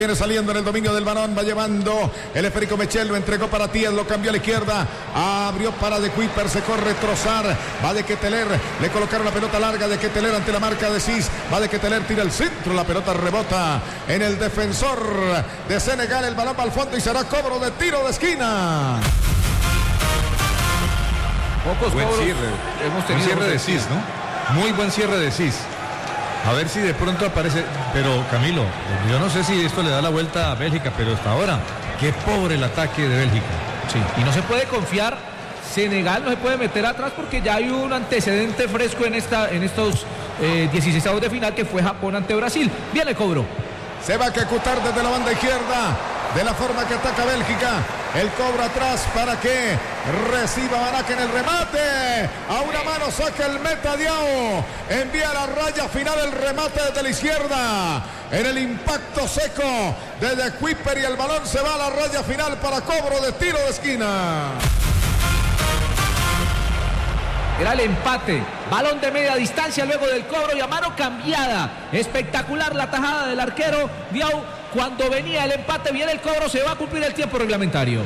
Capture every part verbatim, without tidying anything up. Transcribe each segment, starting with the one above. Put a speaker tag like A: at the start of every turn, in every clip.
A: Viene saliendo en el dominio del balón, va llevando el esférico Mechel, lo entregó para Tías, lo cambió a la izquierda, abrió para De Kuiper, se corre Trossard, va de Ketelaere, le colocaron la pelota larga de Ketelaere ante la marca de Cis, va de Ketelaere, tira el centro, la pelota rebota en el defensor de Senegal, el balón va al fondo y será cobro de tiro de esquina.
B: Pocos
C: buen
B: cobros
C: cierre,
B: hemos tenido.
C: Un cierre de Cis, ¿no? Muy buen cierre de Cis. A ver si de pronto aparece, pero Camilo, yo no sé si esto le da la vuelta a Bélgica, pero hasta ahora, qué pobre el ataque de Bélgica.
B: Sí, y no se puede confiar, Senegal no se puede meter atrás porque ya hay un antecedente fresco en, esta, en estos eh, dieciséis de final que fue Japón ante Brasil. Viene el cobro.
A: Se va a ejecutar desde la banda izquierda, de la forma que ataca Bélgica. El cobro atrás para que reciba Barak en el remate. A una mano saca el meta Diao. Envía a la raya final el remate desde la izquierda. En el impacto seco de De Kuiper y el balón se va a la raya final para cobro de tiro de esquina.
B: Era el empate, balón de media distancia luego del cobro y a mano cambiada. Espectacular la tajada del arquero Diao. Cuando venía el empate, viene el cobro, se va a cumplir el tiempo reglamentario.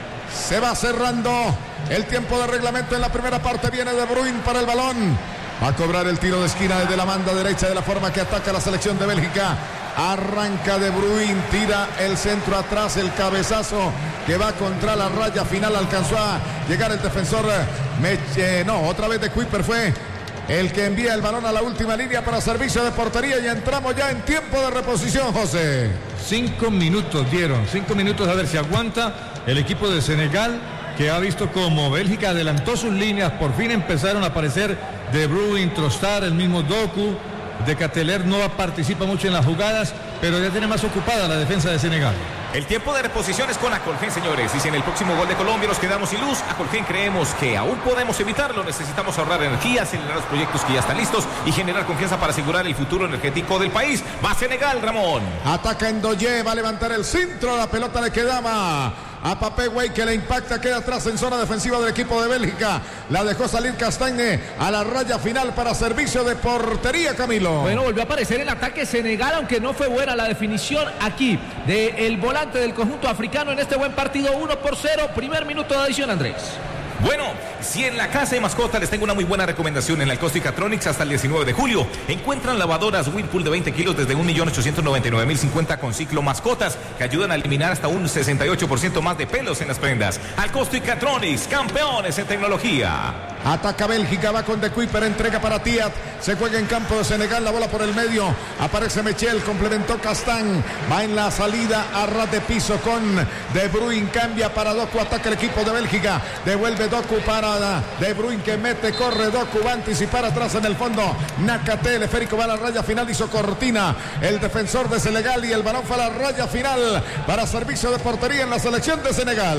A: Se va cerrando el tiempo de reglamento en la primera parte. Viene De Bruyne para el balón. Va a cobrar el tiro de esquina desde la banda derecha de la forma que ataca la selección de Bélgica. Arranca De Bruyne, tira el centro atrás, el cabezazo que va contra la raya final. Alcanzó a llegar el defensor Meche, no, otra vez De Kuiper fue el que envía el balón a la última línea para servicio de portería y entramos ya en tiempo de reposición, José.
C: Cinco minutos dieron, cinco minutos a ver si aguanta el equipo de Senegal, que ha visto como Bélgica adelantó sus líneas, por fin empezaron a aparecer De Bruyne, Trossard, el mismo Doku. De Ketelaere no participa mucho en las jugadas, pero ya tiene más ocupada la defensa de Senegal.
D: El tiempo de reposición es con Acolgen, señores. Y si en el próximo gol de Colombia nos quedamos sin luz, Acolgen creemos que aún podemos evitarlo. Necesitamos ahorrar energía, acelerar los proyectos que ya están listos y generar confianza para asegurar el futuro energético del país. Va Senegal, Ramón.
A: Ataca Ndoye, va a levantar el centro, la pelota le quedaba a Papé Güey, que le impacta, queda atrás en zona defensiva del equipo de Bélgica. La dejó salir Castagne a la raya final para servicio de portería, Camilo.
B: Bueno, volvió a aparecer el ataque Senegal, aunque no fue buena la definición aquí del volante del conjunto africano en este buen partido. Uno por cero, primer minuto de adición, Andrés.
D: Bueno, si en la casa de mascotas les tengo una muy buena recomendación, en la Catronics hasta el diecinueve de julio encuentran lavadoras Whirlpool de veinte kilos desde un millón ochocientos noventa y nueve mil cincuenta con ciclo mascotas que ayudan a eliminar hasta un sesenta y ocho por ciento más de pelos en las prendas. Catronics, campeones en tecnología.
A: Ataca Bélgica, va con De Kuiper, entrega para Tiat, se juega en campo de Senegal, la bola por el medio, aparece Mechel, complementó Castan, va en la salida a ras de piso con De Bruyne, cambia para Doku, ataca el equipo de Bélgica, devuelve Doku para De Bruyne que mete, corre Doku, va a anticipar atrás en el fondo, Nakate, el esférico va a la raya final, hizo cortina, el defensor de Senegal y el balón fue a la raya final para servicio de portería en la selección de Senegal.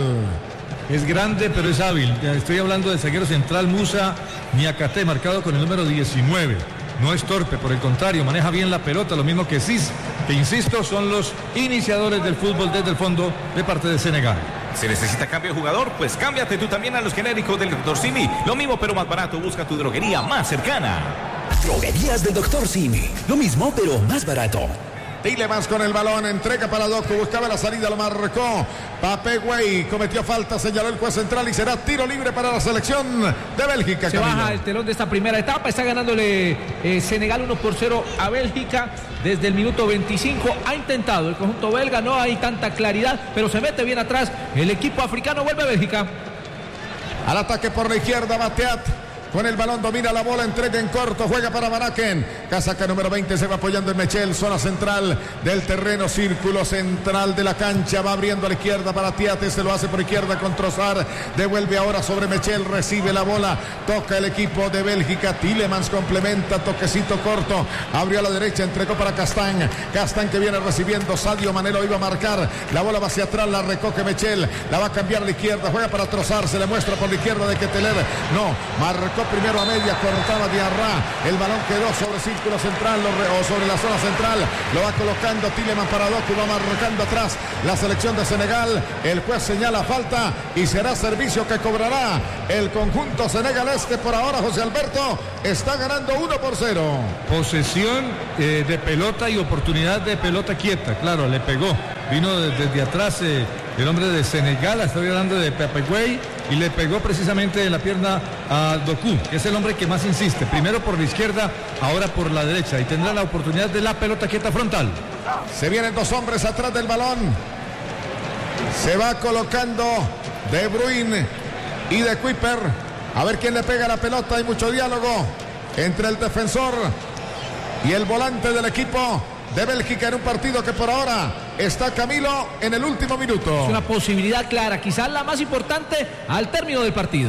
C: Es grande, pero es hábil. Estoy hablando del zaguero central Musa Niakate, marcado con el número diecinueve. No es torpe, por el contrario, maneja bien la pelota, lo mismo que Cis, que insisto, son los iniciadores del fútbol desde el fondo de parte de Senegal.
D: ¿Se necesita cambio de jugador? Pues cámbiate tú también a los genéricos del doctor Simi. Lo mismo, pero más barato. Busca tu droguería más cercana.
E: Droguerías del doctor Simi. Lo mismo, pero más barato.
A: Tielemans con el balón, entrega para Doku, buscaba la salida, lo marcó Papé Güey, cometió falta, señaló el juez central y será tiro libre para la selección de Bélgica.
B: Se
A: Camilo.
B: baja el telón de esta primera etapa, está ganándole eh, Senegal uno por cero a Bélgica desde el minuto veinticinco. Ha intentado el conjunto belga, no hay tanta claridad, pero se mete bien atrás el equipo africano, vuelve a Bélgica.
A: Al ataque por la izquierda, Bateat. Con el balón domina la bola, entrega en corto, juega para Baraken. Casaca número veinte se va apoyando en Mechel, zona central del terreno, círculo central de la cancha, va abriendo a la izquierda para Tiate, se lo hace por izquierda con Trossard, devuelve ahora sobre Mechel, recibe la bola, toca el equipo de Bélgica, Tielemans complementa, toquecito corto, abrió a la derecha, entregó para Castan, Castan que viene recibiendo, Sadio Mané lo iba a marcar, la bola va hacia atrás, la recoge Mechel, la va a cambiar a la izquierda, juega para Trossard, se le muestra por la izquierda de Ketelaere, no, marcó primero a media, cortaba Diarra. El balón quedó sobre círculo central lo re, o sobre la zona central. Lo va colocando Tielemans para Doku, va marcando atrás la selección de Senegal. El juez señala falta y será servicio que cobrará el conjunto senegalés, que por ahora, José Alberto, está ganando uno por cero.
C: Posesión eh, de pelota y oportunidad de pelota quieta, claro, le pegó. Vino desde, desde atrás eh, el hombre de Senegal, estoy hablando de Pepe Güey, y le pegó precisamente en la pierna a Doku, que es el hombre que más insiste. Primero por la izquierda, ahora por la derecha, y tendrá la oportunidad de la pelota quieta frontal.
A: Se vienen dos hombres atrás del balón. Se va colocando De Bruyne y De Kuiper. A ver quién le pega la pelota. Hay mucho diálogo entre el defensor y el volante del equipo de Bélgica en un partido que por ahora está Camilo en el último minuto.
B: Es una posibilidad clara, quizás la más importante al término del partido.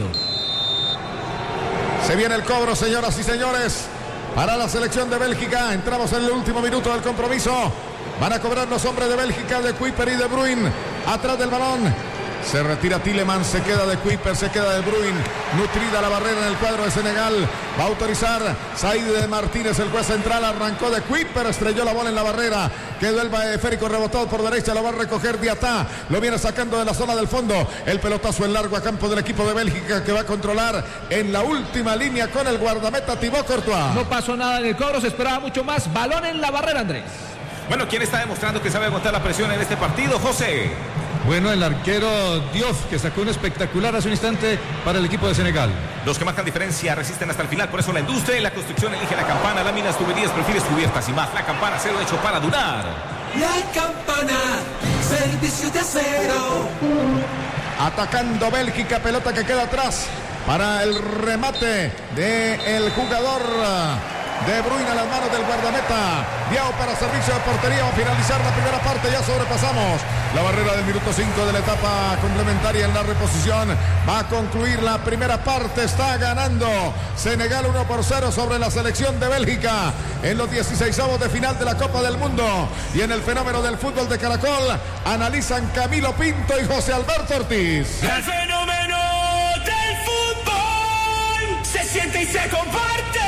A: Se viene el cobro, señoras y señores, para la selección de Bélgica. Entramos en el último minuto del compromiso. Van a cobrar los hombres de Bélgica, De Kuiper y De Bruyne. Atrás del balón se retira Tielemans, se queda De Kuiper, se queda De Bruyne. Nutrida la barrera en el cuadro de Senegal. Va a autorizar Said de Martínez, el juez central. Arrancó De Kuiper, estrelló la bola en la barrera. Quedó el esférico rebotado por derecha. Lo va a recoger Diatá. Lo viene sacando de la zona del fondo. El pelotazo en largo a campo del equipo de Bélgica, que va a controlar en la última línea con el guardameta Thibaut Courtois.
B: No pasó nada en el cobro, se esperaba mucho más. Balón en la barrera, Andrés.
D: Bueno, ¿quién está demostrando que sabe aguantar la presión en este partido, José?
C: Bueno, el arquero Diouf, que sacó un espectacular hace un instante para el equipo de Senegal.
D: Los que marcan diferencia resisten hasta el final, por eso la industria y la construcción elige la campana, láminas, tuberías, perfiles, cubiertas y más. La campana, acero hecho para durar.
E: La campana, servicio de acero.
A: Atacando Bélgica, pelota que queda atrás para el remate del jugador De Bruyne a las manos del guardameta. Diao para servicio de portería. Va a finalizar la primera parte. Ya sobrepasamos la barrera del minuto cinco de la etapa complementaria en la reposición. Va a concluir la primera parte. Está ganando Senegal uno por cero sobre la selección de Bélgica en los dieciseisavos de final de la Copa del Mundo. Y en el fenómeno del fútbol de Caracol analizan Camilo Pinto y José Alberto Ortiz.
F: El fenómeno del fútbol se siente y se comparte.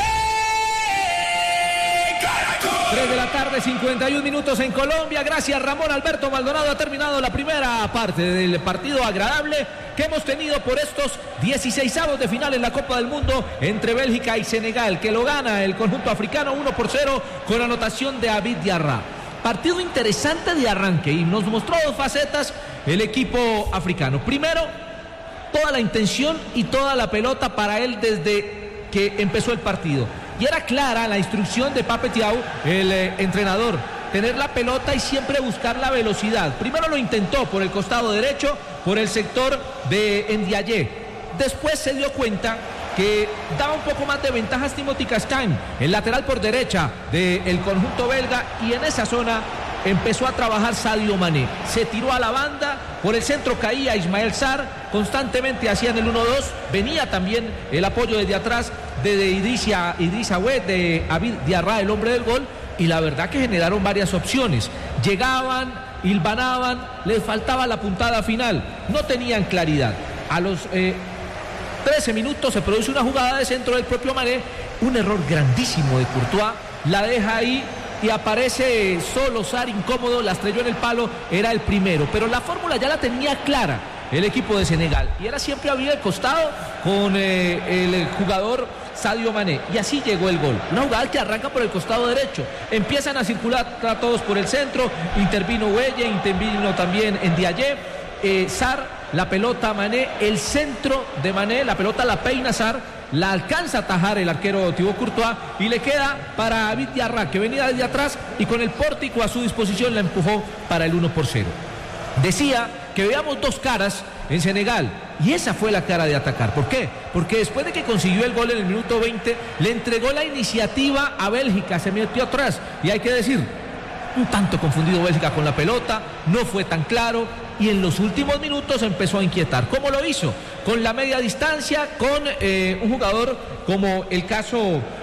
B: tres de la tarde, cincuenta y un minutos en Colombia. Gracias, Ramón Alberto Maldonado. Ha terminado la primera parte del partido agradable que hemos tenido por estos dieciseisavos de final en la Copa del Mundo entre Bélgica y Senegal, que lo gana el conjunto africano uno por cero con anotación de Abid Diarra. Partido interesante de arranque y nos mostró dos facetas el equipo africano. Primero, toda la intención y toda la pelota para él desde que empezó el partido. Y era clara la instrucción de Pape Thiaw, el eh, entrenador, tener la pelota y siempre buscar la velocidad. Primero lo intentó por el costado derecho, por el sector de Ndiaye. Después se dio cuenta que daba un poco más de ventajas Timothy Castagne, el lateral por derecha del conjunto belga, y en esa zona empezó a trabajar Sadio Mané. Se tiró a la banda, por el centro caía Ismael Sarr, constantemente hacían el uno dos, venía también el apoyo desde atrás de, de Idrissa, Idrissa Gueye, de Abid Diarra, el hombre del gol, y la verdad que generaron varias opciones. Llegaban, hilvanaban, les faltaba la puntada final, no tenían claridad. A los eh, trece minutos se produce una jugada de centro del propio Mané, un error grandísimo de Courtois, la deja ahí y aparece solo Sarr incómodo, la estrelló en el palo, era el primero, pero la fórmula ya la tenía clara el equipo de Senegal y era siempre abrir el costado con eh, el jugador Sadio Mané, y así llegó el gol. Una jugada que arranca por el costado derecho, empiezan a circular a todos por el centro, intervino Gueye, intervino también Ndiaye, eh, Sarr, la pelota Mané, el centro de Mané, la pelota la peina Sarr, la alcanza a atajar el arquero Thibaut Courtois y le queda para Abid Diarra, que venía desde atrás y con el pórtico a su disposición la empujó para el uno por cero. Decía que veamos dos caras en Senegal y esa fue la cara de atacar. ¿Por qué? Porque después de que consiguió el gol en el minuto veinte, le entregó la iniciativa a Bélgica, se metió atrás y hay que decir, un tanto confundido Bélgica con la pelota, no fue tan claro y en los últimos minutos empezó a inquietar. ¿Cómo lo hizo? Con la media distancia, con eh, un jugador como el caso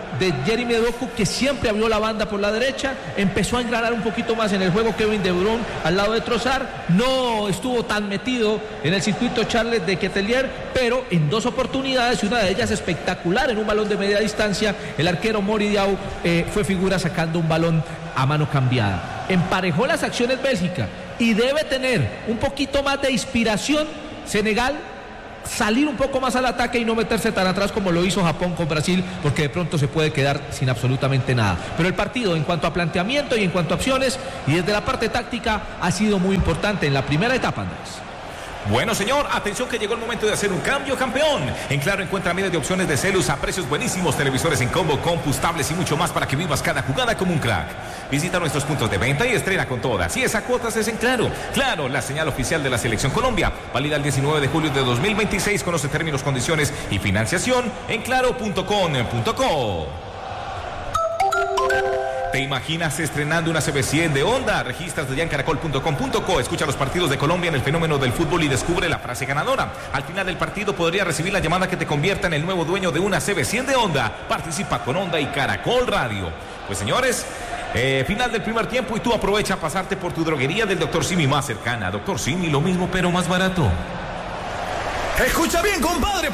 B: de Jeremy Doku, que siempre abrió la banda por la derecha, empezó a engranar un poquito más en el juego Kevin De Bruyne al lado de Trossard, no estuvo tan metido en el circuito Charles de Ketelier, pero en dos oportunidades, y una de ellas espectacular en un balón de media distancia, el arquero Mori Diaw eh, fue figura sacando un balón a mano cambiada. Emparejó las acciones Bélgica y debe tener un poquito más de inspiración Senegal, salir un poco más al ataque y no meterse tan atrás como lo hizo Japón con Brasil, porque de pronto se puede quedar sin absolutamente nada. Pero el partido en cuanto a planteamiento y en cuanto a opciones y desde la parte táctica ha sido muy importante en la primera etapa, Andrés.
D: Bueno, señor, atención que llegó el momento de hacer un cambio, campeón. En Claro encuentra miles de opciones de celus a precios buenísimos, televisores en combo, compus, tablets y mucho más para que vivas cada jugada como un crack. Visita nuestros puntos de venta y estrena con todas. Y esa cuotas es en Claro. Claro, la señal oficial de la Selección Colombia. Válida el diecinueve de julio de dos mil veintiséis. Conoce términos, condiciones y financiación en claro punto com punto co. ¿Te imaginas estrenando una C B cien de Honda? Regístrate ya en caracol punto com punto co. Escucha los partidos de Colombia en el fenómeno del fútbol y descubre la frase ganadora. Al final del partido podría recibir la llamada que te convierta en el nuevo dueño de una C B cien de Honda. Participa con Honda y Caracol Radio. Pues señores, eh, final del primer tiempo y tú aprovecha a pasarte por tu droguería del doctor Simi más cercana. doctor Simi, lo mismo pero más barato.
F: Escucha bien, compadre.